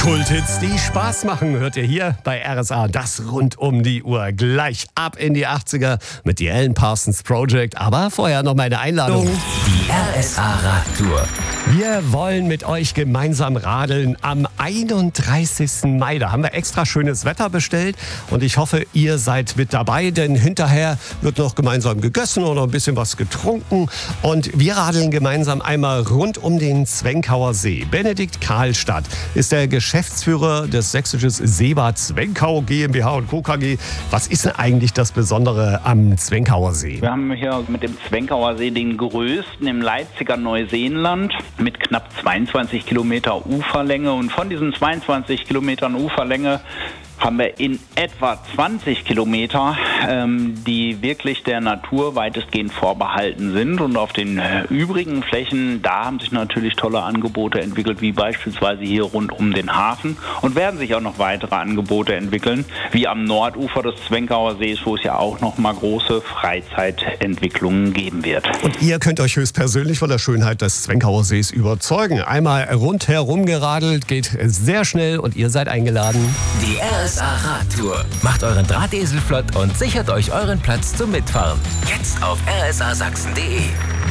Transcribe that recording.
Kulthits, die Spaß machen, hört ihr hier bei RSA. Das rund um die Uhr. Gleich ab in die 80er mit The Alan Parsons Project. Aber vorher noch meine Einladung. Die RSA Radtour. Wir wollen mit euch gemeinsam radeln am 31. Mai. Da haben wir extra schönes Wetter bestellt und ich hoffe, ihr seid mit dabei, denn hinterher wird noch gemeinsam gegessen oder ein bisschen was getrunken. Und wir radeln gemeinsam einmal rund um den Zwenkauer See. Benedikt Karlstadt ist der Geschäftsführer des Sächsischen Seebad Zwenkau GmbH und Co. KG. Was ist denn eigentlich das Besondere am Zwenkauer See? Wir haben hier mit dem Zwenkauer See den größten im Leipziger Neuseenland mit knapp 22 Kilometer Uferlänge. Und von diesen 22 Kilometern Uferlänge haben wir in etwa 20 Kilometer, die wirklich der Natur weitestgehend vorbehalten sind. Und auf den übrigen Flächen, da haben sich natürlich tolle Angebote entwickelt, wie beispielsweise hier rund um den Hafen. Und werden sich auch noch weitere Angebote entwickeln, wie am Nordufer des Zwenkauer Sees, wo es ja auch noch mal große Freizeitentwicklungen geben wird. Und ihr könnt euch höchstpersönlich von der Schönheit des Zwenkauer Sees überzeugen. Einmal rundherum geradelt, geht sehr schnell und ihr seid eingeladen. Die RSA Radtour. Macht euren Drahtesel flott und sichert euch euren Platz zum Mitfahren. Jetzt auf rsasachsen.de.